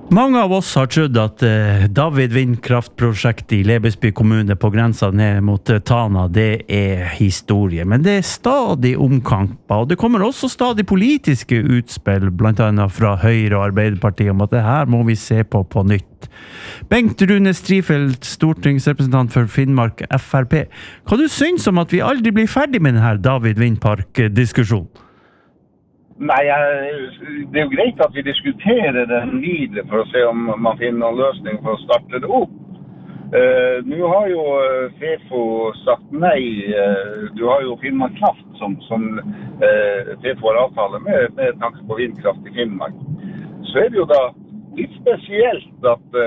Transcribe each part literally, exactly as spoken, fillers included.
Mange av oss har trodd at eh, David vindkraftprosjekt i Lebesby kommune på grensa ned mot eh, Tana, det er historie. Men det er stadig omkamper, og det kommer også stadig politiske utspill, blant annet fra Høyre og Arbeiderpartiet, om at det her må vi se på på nytt. Bengt Rune Strifeldt, stortingsrepresentant for Finnmark F R P. Hva du synes om at vi aldri blir ferdig med denne David vindpark-diskusjonen? Nei, det er jo greit at vi diskuterer den videre for å se om man finner noen løsning for å starte det opp. Uh, Nå har jo FeFo sagt nei. Uh, du har jo Finnmark Kraft som, som uh, FeFo har avtale med, med tanke på vindkraft i Finnmark. Så er det jo da litt spesielt at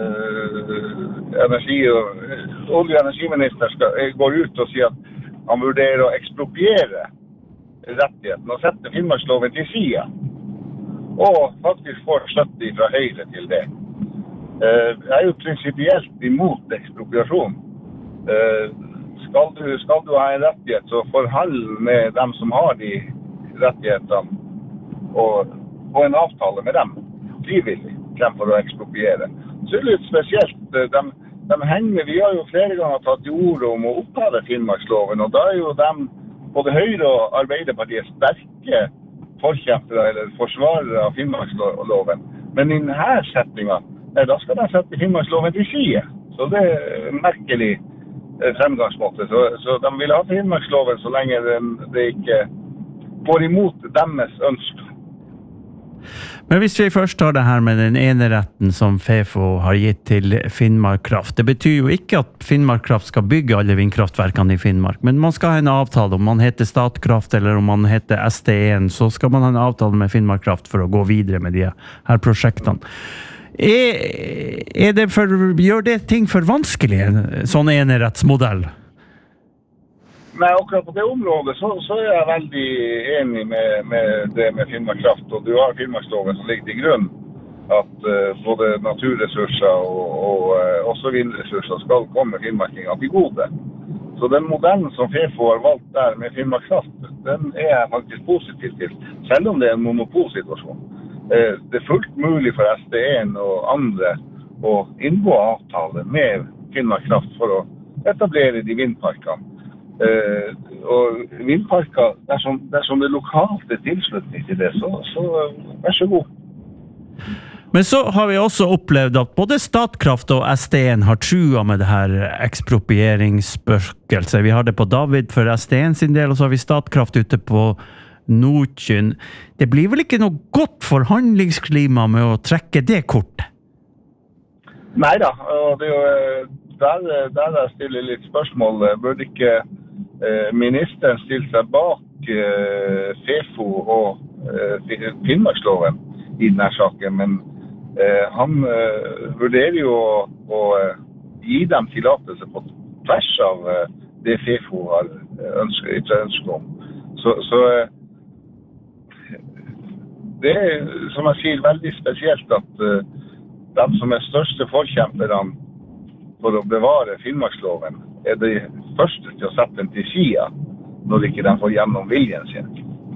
uh, energi og, olje- og energiminister skal, går ut og sier at han vurderer å ekspropriere rettigheten og sette Finnmarksloven til siden og faktisk får støtte fra Høyre til det. Jeg er jo prinsipielt imot ekspropriasjon. Skal du, skal du ha en rettighet, så forhold med dem som har de rettighetene og, og en avtale med dem frivillig fremfor å ekspropriere. Så er det litt spesielt. De, de henger, vi har jo flere ganger tatt til orde om å oppheve Finnmarksloven, og da er jo dem både Høyre og Arbeiderpartiet sterke forkjempere eller forsvarere av Finnmarksloven. Men i denne settingen, da skal de sette Finnmarksloven til side. Så det er en merkelig fremgangsmåte. Så, så de vil ha Finnmarksloven så lenge det, det ikke går imot deres ønsker. Men hvis vi først tar det her med den ene retten som FeFo har gitt til Finnmark Kraft, det betyr jo ikke at Finnmark Kraft skal bygge alle vindkraftverkene i Finnmark, men man skal ha en avtale om man heter Statkraft eller om man heter S T en, så skal man ha en avtale med Finnmark Kraft for å gå videre med de her prosjektene. Er, er det for, gjør det ting for vanskelig, en sånn enerettsmodell? Nei, akkurat på det området så, så er jeg veldig enig med, med det med Finnmark Kraft, og du har Finnmarksloven som ligger til grunn at uh, både naturressurser og, og uh, også vindressurser skal komme finnmarkingene til gode. Så den modellen som FeFo har valgt der med Finnmark Kraft, den er jeg faktisk positiv til, selv om det er en monopolsituasjon. Uh, det er fullt mulig for S T en og andre å inngå avtale med Finnmark Kraft for å etablere de vindparkene. Uh, og vindparker, dersom, dersom det lokalt er tilslutning til det, så, så vær så god. Men så har vi også opplevd at både Statkraft og S T en har trua med det her eksproprieringsspøkelset. Vi har det på David for S T en sin del, og så har vi Statkraft ute på Nordkynn. Det blir vel ikke noe godt forhandlingsklima med å trekke det kortet? Neida, og det er jo der, der jeg stiller litt spørsmål. Burde ikke ministeren stille seg bak uh, FeFo og uh, Finnmarksloven i denne saken, men uh, han uh, vurderer jo å, å uh, gi dem tillatelse på tvers av uh, det FeFo har ønsket, ikke ønsket om. Så, så uh, det er, som jeg sier, veldig spesielt at uh, de som er største forkjemperne for å bevare Finnmarksloven er de første til å sette den til siden når ikke de får gjennom viljen sin.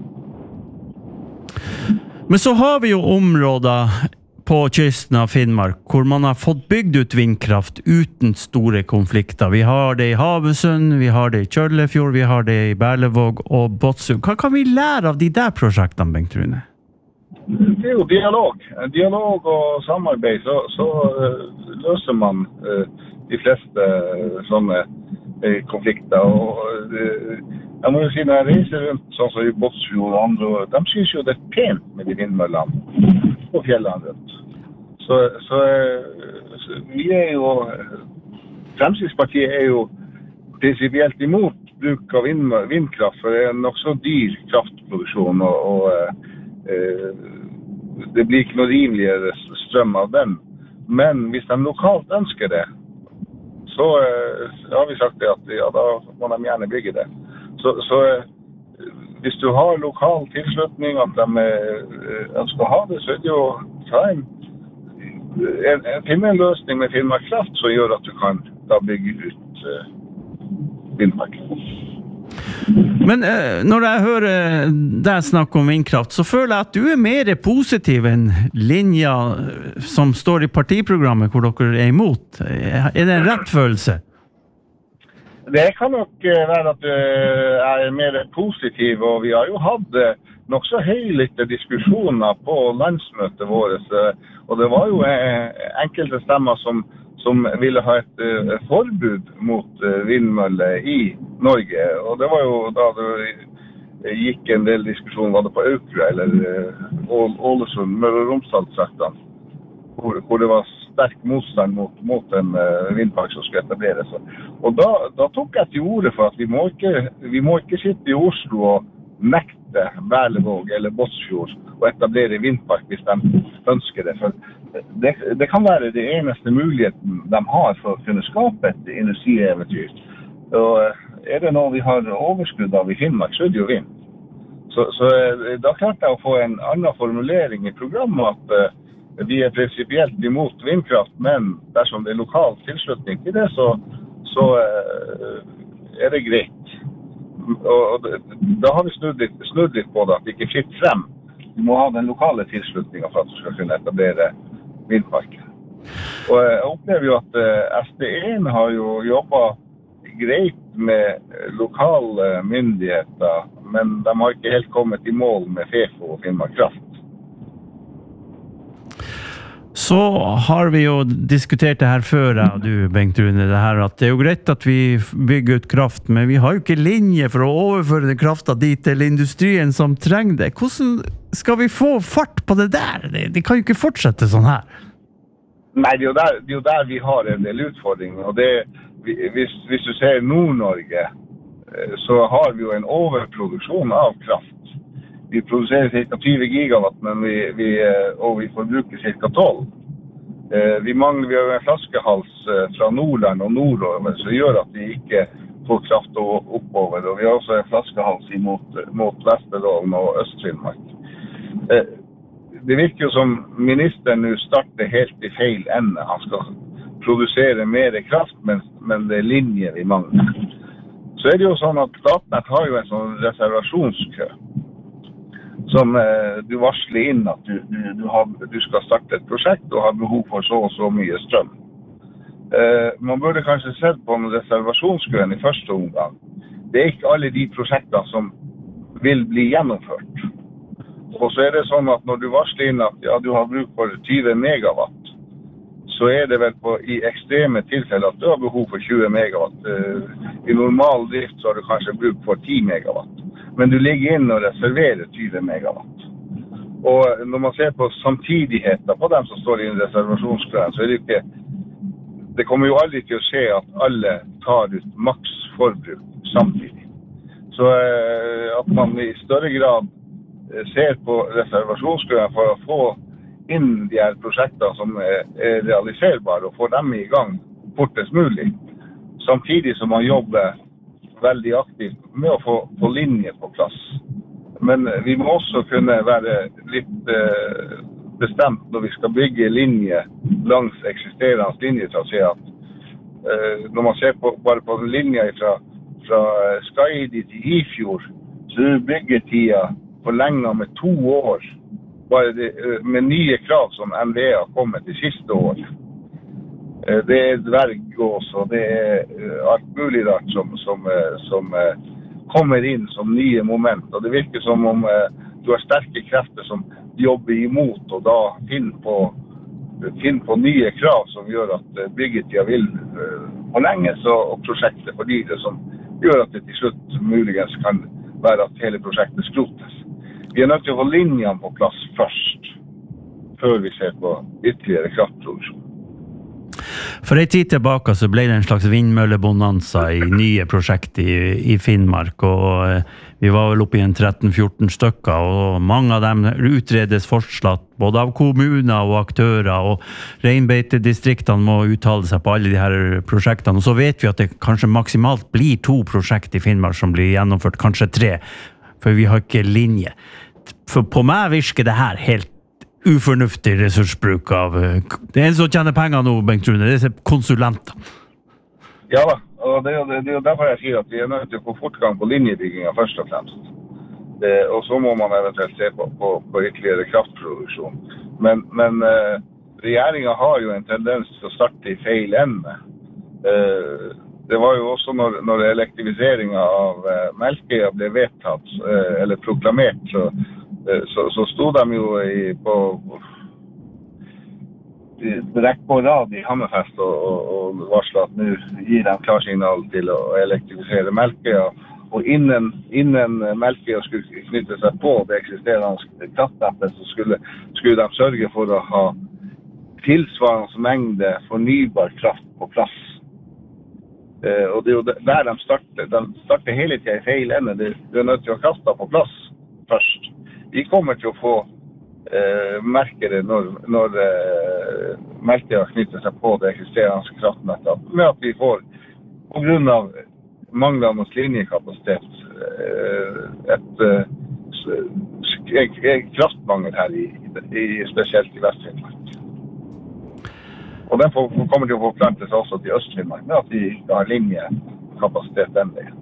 Men så har vi jo områder på kysten av Finnmark hvor man har fått bygd ut vindkraft uten store konflikter. Vi har det i Havøysund, vi har det i Kjøllefjord, vi har det i Berlevåg og Båtsund. Hva kan vi lære av de der prosjektene, Bengt Rune? Det er jo dialog. Dialog og samarbeid, så, så uh, løser man uh, de fleste uh, sånne uh, konflikter. Og, uh, jeg må jo si, når jeg reiser rundt, sånn som i Båtsfjord og andre, de synes jo det er pent med de vindmøllene på fjellene rundt. Så, så uh, vi er jo, Fremskrittspartiet er jo prinsipielt imot bruk av vind, vindkraft, for det er nok så dyr kraftproduksjon, og, og uh, det blir ikke noe rimeligere strøm av den. Men hvis de lokalt ønsker det, så har vi sagt det at ja, da må de gjerne bygge det. Så, så hvis du har lokal tilslutning, at de ønsker å ha det, så er det jo ta en, en, en, finne en løsning med Finnmark Kraft som gjør at du kan da bygge ut uh, vindparken. Men eh, når jeg hører deg snakke om vindkraft, så føler jeg at du er mer positiv enn linja som står i partiprogrammet hvor dere er imot. Er det en rett følelse? Det kan nok være at du er mer positiv, og vi har jo hatt nok så høylytte diskusjoner på landsmøtet vårt, og det var jo enkelte stemmer som som ville ha et uh, forbud mot uh, vindmøller i Norge. Og det var jo da det gikk en del diskusjon, var det på Aukra eller uh, Ålesund, Møre og Romsdal-traktene, hvor, hvor det var sterk motstand mot, mot en uh, vindpark som skulle etableres. Og da, da tok jeg til ordet for at vi må ikke, vi må ikke sitte i Oslo og nekte Berlevåg eller Båtsfjord å etablere vindpark hvis de ønsker det. For det, det kan være det eneste muligheten de har for å kunne skape et industrieventyr. Og er det noe vi har overskudd av i Finnmark, så er det jo vind. Så, så da klarte jeg å få en annen formulering i programmet at uh, vi er prinsipielt imot vindkraft, men dersom det er lokal tilslutning til det, så, så uh, er det greit. Og da har vi snudd litt, snudd litt på det, at det ikke er fritt frem. Vi må ha den lokale tilslutningen for at du skal kunne etablere vindparken. Og jeg opplever jo at S D E har jo jobbet greit med lokale myndigheter, men de har ikke helt kommet i mål med FEFO og Finnmark Kraft. Så har vi jo diskutert det her før, jeg og du, Bengt Rune, det her at det er jo greit at vi bygger ut kraft, men vi har jo ikke linje for å overføre den kraften dit til industrien som trenger det. Hvordan skal vi få fart på det der? Det, det kan jo ikke fortsette sånn her. Nei, det er jo der, det er jo der vi har en del utfordringer, og det, hvis, hvis du ser Nord-Norge, så har vi jo en overproduksjon av kraft. Vi produserer ca. tjue gigawatt, men vi, vi, og vi forbruker ca. tolv. Vi mangler vi har en flaskehals fra Nordland og nordover, som gjør at vi ikke får kraft oppover. Og vi har også en flaskehals mot, mot Vesterdalen og Øst-Finnmark. Det virker jo som ministeren nå starter helt i feil ende. Han skal produsere mer kraft, men, men det er linjer vi mangler. Så er det jo sånn at Statnett har jo en sånn reservasjonskø, som eh, du varsler inn at du, du, du, har, du skal starte et prosjekt og har behov for så og så mye strøm. Eh, man burde kanskje sett på en reservasjonskøen i første omgang. Det er ikke alle de prosjektene som vil bli gjennomført. Og så er det sånn at når du varsler inn at ja, du har bruk for tjue megawatt, så er det vel på, i ekstreme tilfeller at du har behov for tjue megawatt. Eh, I normal drift så har du kanskje bruk for ti megawatt. Men du ligger inn og reserverer tjue megawatt. Og når man ser på samtidigheten på dem som står i en reservasjonskøen, så er det ikke, det kommer jo aldri til å skje at alle tar ut maks forbruk samtidig. Så at man i større grad ser på reservasjonskøen for å få inn de her prosjektene som er realiserbare, og få dem i gang fortest mulig, samtidig som man jobber veldig aktivt med å få, få linje på plass. Men vi må også kunne være litt eh, bestemt når vi skal bygge linje langs eksisterende linjetrasé. Eh, når man ser på, bare på den linja fra, fra Skaidi til Ifjord, så er byggetida forlenget med to år, bare det, med nye krav som N V E har kommet de siste år. Det er dverggås, og det er alt mulig rart som, som, som kommer inn som nye moment. Og det virker som om du har sterke krefter som jobber imot, og da finner på, finner på nye krav som gjør at byggetida vil forlenges, og prosjektet fordyres, som gjør at det til slutt muligens kan være at hele prosjektet skrotes. Vi er nødt til å få linjene på plass først, før vi ser på ytterligere kraftproduksjon. For en tid tilbake så ble det en slags vindmøllebonanza i nye prosjekt i, i Finnmark, og eh, vi var vel oppe i en tretten fjorten stykker, og mange av dem utredes fortsatt, både av kommuner og aktører, og reinbeitedistriktene må uttale seg på alle de her prosjektene, og så vet vi at det kanskje maksimalt blir to prosjekt i Finnmark som blir gjennomført, kanskje tre, for vi har ikke linje. For på meg virker det her helt ufornuftig ressursbruk av... Det er en som tjener penger nå, Bengt Rune, det er konsulenter. Ja da, og det er, jo, det er jo derfor jeg sier at vi er nødt til å få fortgang på linjebyggingen først og fremst. Det, og så må man eventuelt se på, på, på ytterligere kraftproduksjon. Men, men eh, regjeringen har jo en tendens til å starte i feil ende. Eh, det var jo også når, når elektrifiseringen av eh, Melkøya ble vedtatt, eh, eller proklamert, så, eh, så, så sto de jo i, på rekk på rad i Hammerfest og, og, og varslet at nå gir de klarsignal til å elektrifisere Melkøya. Og innen, innen Melkøya skulle knytte seg på det eksisterende kraftnettet, så skulle, skulle de sørge for å ha tilsvarende mengde fornybar kraft på plass. Eh, og det er jo der de starter. De starter hele tiden i feil ende. De, de er nødt til å ha krafta på plass først. Vi kommer til å få Uh, merker det når, når uh, Melkøya knytter seg på det eksisterende kraftnettet, med at vi får, på grunn av manglende linjekapasitet, uh, et uh, kraftmangel her, i, i, spesielt i Vest-Finnmark. Og den får, kommer til å få plantes også til Øst-Finnmark, med at vi ikke har linjekapasitet den veien.